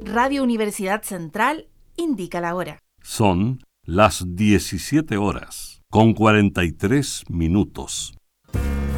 Radio Universidad Central indica la hora. Son las 17 horas, con 43 minutos.